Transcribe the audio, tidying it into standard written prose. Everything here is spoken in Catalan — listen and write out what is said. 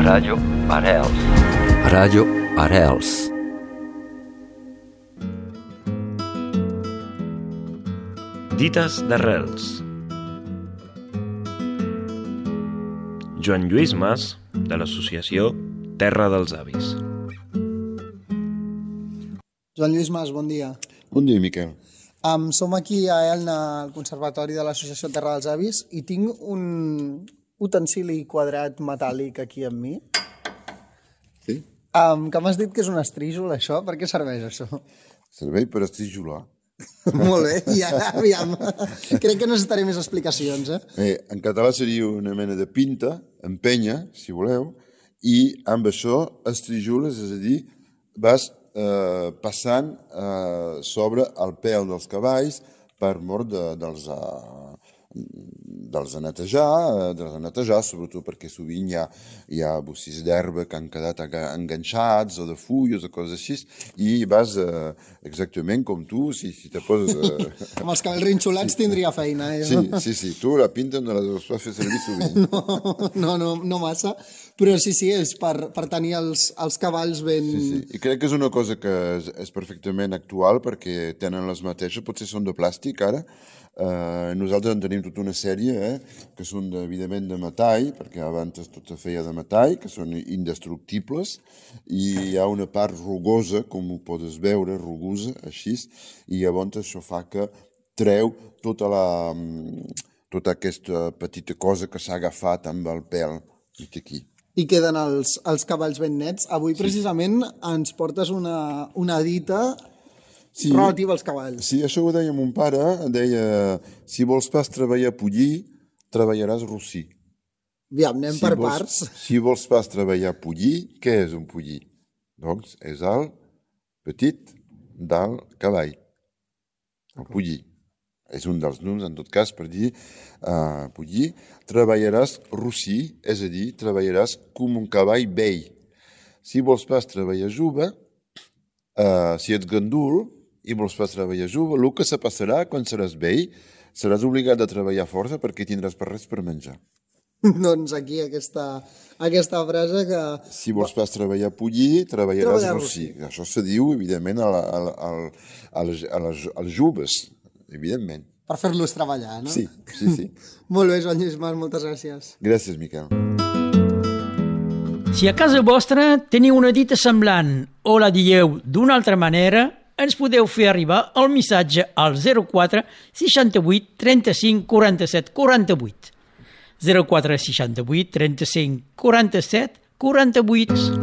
Ràdio Arrels. Ràdio Arrels. Dites d'Arrels. Joan Lluís Mas, de l'associació Terra dels Avis. Joan Lluís Mas, bon dia. Bon dia, Miquel. Som aquí a Elna, al Conservatori de l'Associació Terra dels Avis, i tinc un utensili quadrat metàl·lic aquí amb mi. Sí? Que m'has dit que és un estríjol, això? Per què serveix, això? Servei per estrijolar. Molt bé, i ara, aviam. Crec que necessitaré més explicacions, En català seria una mena de pinta, empenya, si voleu, i amb això estrijoles, és a dir, vas passant sobre el peu dels cavalls per mort dels de netejar, sobretot perquè sovint hi ha bossis d'herba que han quedat enganxats o de fulles o coses així, i vas exactament com tu, si te poses... Amb els cabells rinxolats tindria feina, Sí, tu la pinta no la deus fer servir sovint. No massa, però sí, és per tenir els cavalls ben... Sí, i crec que és una cosa que és perfectament actual perquè tenen les mateixes, potser són de plàstic ara. Nosaltres en tenim tota una sèrie que són evidentment de metall, perquè abans tot es feia de metall, que són indestructibles, i hi ha una part rugosa, com ho pots veure, rugosa, així, i llavors això fa que treu tota aquesta petita cosa que s'ha agafat amb el pèl aquí. I queden els cavalls ben nets. Avui precisament ens portes una dita relativa als cavalls. Sí, això ho deia mon pare, deia, si vols pas treballar pollí, treballaràs rossí. Aviam, anem per parts. Si vols pas treballar pollí, què és un pollí? Doncs és el petit del cavall. El pollí. És un dels noms, en tot cas, per dir pollí. Treballaràs rossí, és a dir, treballaràs com un cavall vell. Si vols pas treballar jove, si ets gandul, i vols pas treballar jove, el que se passarà quan seràs vell, seràs obligat a treballar força perquè tindràs per res per menjar. Doncs aquí aquesta frase que... Si vols pas treballar pollí, treballaràs rossí. Això se diu, evidentment, als joves, evidentment. Per fer-los treballar, no? Sí. Molt bé, Joan Lluís Mas, moltes gràcies. Gràcies, Miquel. Si a casa vostra teniu una dita semblant o la dieu d'una altra manera, ens podeu fer arribar el missatge al 04 68 35 47 48. 04 68 35 47 48.